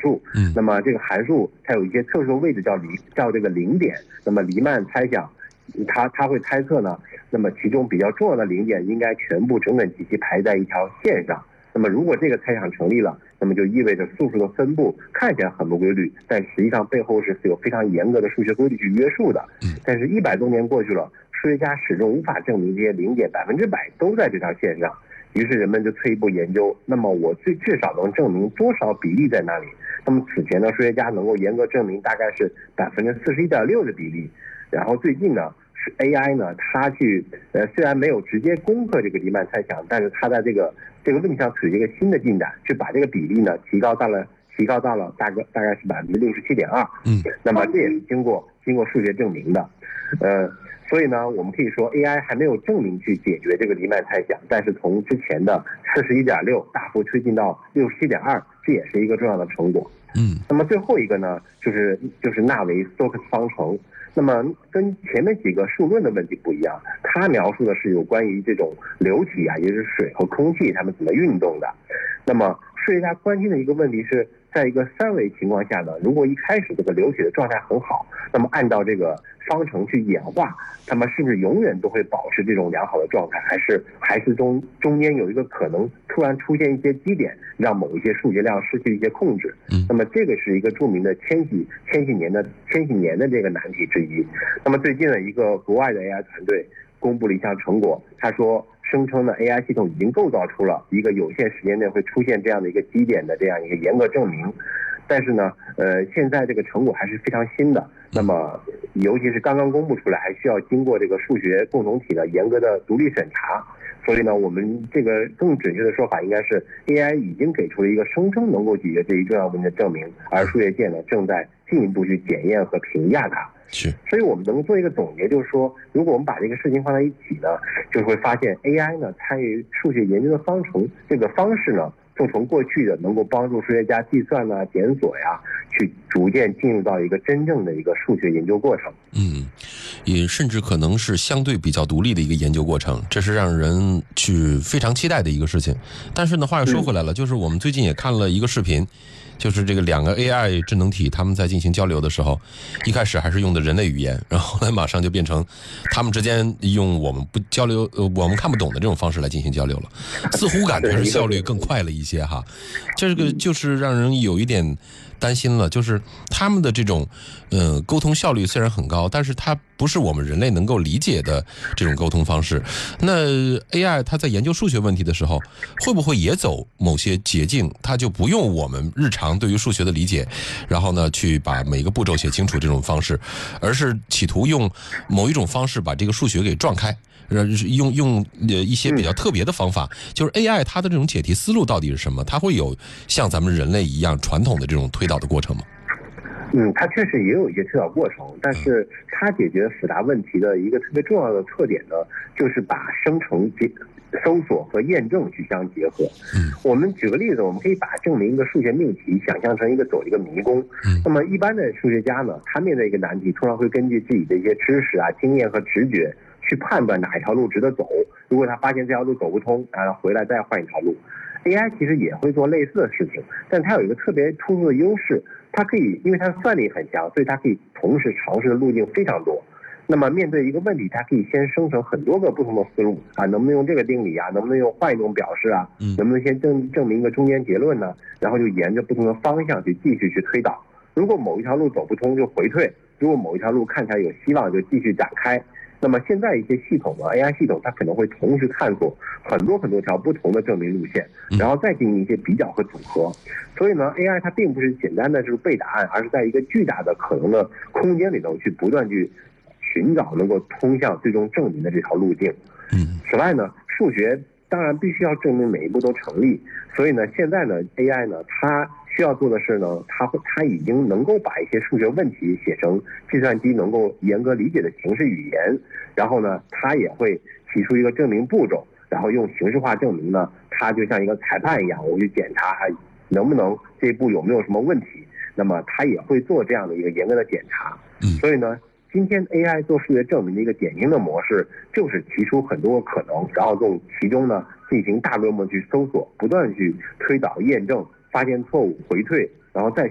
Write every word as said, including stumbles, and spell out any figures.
数，嗯，那么这个函数它有一些特殊的位置叫离叫这个零点，那么黎曼猜想，他他会猜测呢，那么其中比较重要的零点应该全部整整齐齐排在一条线上。那么如果这个猜想成立了，那么就意味着素数的分布看起来很不规律，但实际上背后是有非常严格的数学规律去约束的。但是一百多年过去了，数学家始终无法证明这些零点百分之百都在这条线上。于是人们就退一步研究，那么我最至少能证明多少比例在那里？那么此前呢，数学家能够严格证明大概是百分之四十一点六的比例。然后最近呢，是 A I 呢，它去呃虽然没有直接攻克这个黎曼猜想，但是它在这个这个问题上取得一个新的进展，去把这个比例呢提高到了提高到了大概大概是百分之六十七点二。嗯，那么这也是经过经过数学证明的，呃。所以呢，我们可以说 A I 还没有证明去解决这个黎曼猜想，但是从之前的四十一点六大幅推进到六十七点二，这也是一个重要的成果。嗯，那么最后一个呢，就是就是纳维斯托克斯方程。那么跟前面几个数论的问题不一样，它描述的是有关于这种流体啊，也就是水和空气它们怎么运动的。那么数学家关心的一个问题是，在一个三维情况下呢，如果一开始这个流体的状态很好，那么按照这个方程去演化，那么是不是永远都会保持这种良好的状态，还是还是中中间有一个可能突然出现一些基点，让某一些数学量失去一些控制？嗯，那么这个是一个著名的千禧千禧年的千禧年的这个难题之一。那么最近的一个国外的 A I 团队公布了一项成果，他说声称呢 A I 系统已经构造出了一个有限时间内会出现这样的一个基点的这样一个严格证明。但是呢，呃，现在这个成果还是非常新的，那么尤其是刚刚公布出来，还需要经过这个数学共同体的严格的独立审查。所以呢，我们这个更准确的说法应该是 A I 已经给出了一个声称能够解决这一重要问题的证明，而数学界呢正在进一步去检验和评价它。是，所以我们能做一个总结，就是说，如果我们把这个事情放在一起呢，就会发现 A I 呢参与数学研究的方程这个方式呢，就从过去的能够帮助数学家计算啊、检索呀，去逐渐进入到一个真正的一个数学研究过程。 嗯，也甚至可能是相对比较独立的一个研究过程，这是让人去非常期待的一个事情。但是呢，话又说回来了，嗯、就是我们最近也看了一个视频。就是这个两个 A I 智能体，他们在进行交流的时候，一开始还是用的人类语言，然后呢，马上就变成他们之间用我们不交流、呃我们看不懂的这种方式来进行交流了，似乎感觉是效率更快了一些哈。这个就是让人有一点担心了，就是他们的这种呃沟通效率虽然很高，但是它不是我们人类能够理解的这种沟通方式。那 A I 它在研究数学问题的时候，会不会也走某些捷径？它就不用我们日常对于数学的理解，然后呢去把每个步骤写清楚这种方式，而是企图用某一种方式把这个数学给撞开。用用呃一些比较特别的方法，就是 A I 它的这种解题思路到底是什么？它会有像咱们人类一样传统的这种推导的过程吗？ 嗯，它确实也有一些推导过程，但是它解决复杂问题的一个特别重要的特点呢，就是把生成结搜索和验证去相结合。嗯，我们举个例子，我们可以把证明一个数学命题想象成一个走一个迷宫。嗯，那么一般的数学家呢，他面对一个难题，通常会根据自己的一些知识啊、经验和直觉去判断哪一条路值得走。如果他发现这条路走不通，然后回来再换一条路。A I 其实也会做类似的事情，但它有一个特别突出的优势，它可以因为它的算力很强，所以它可以同时尝试的路径非常多。那么面对一个问题，它可以先生成很多个不同的思路啊，能不能用这个定理啊，能不能用换一种表示啊，能不能先证证明一个中间结论呢？然后就沿着不同的方向去继续去推导。如果某一条路走不通就回退，如果某一条路看起来有希望就继续展开。那么现在一些系统呢 A I 系统它可能会同时探索很多很多条不同的证明路线，然后再进行一些比较和组合。所以呢 A I 它并不是简单的就是背答案，而是在一个巨大的可能的空间里头去不断去寻找能够通向最终证明的这条路径。此外呢，数学当然必须要证明每一步都成立，所以呢现在呢 A I 呢它需要做的是呢，它它已经能够把一些数学问题写成计算机能够严格理解的形式语言，然后呢，它也会提出一个证明步骤，然后用形式化证明呢，它就像一个裁判一样，我去检查能不能这一步有没有什么问题，那么它也会做这样的一个严格的检查。所以呢，今天 A I 做数学证明的一个典型的模式，就是提出很多个可能，然后用其中呢进行大规模去搜索，不断去推导验证。发现错误，回退，然后再